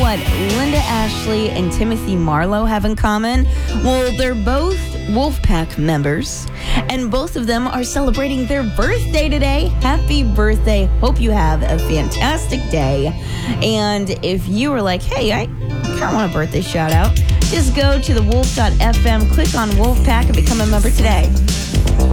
what Linda Ashley and Timothy Marlowe have in common? Well, they're both Wolfpack members, and both of them are celebrating their birthday today. Happy birthday. Hope you have a fantastic day. And if you were like, hey, I kind of want a birthday shout out, just go to the wolf.fm, click on Wolfpack, and become a member today.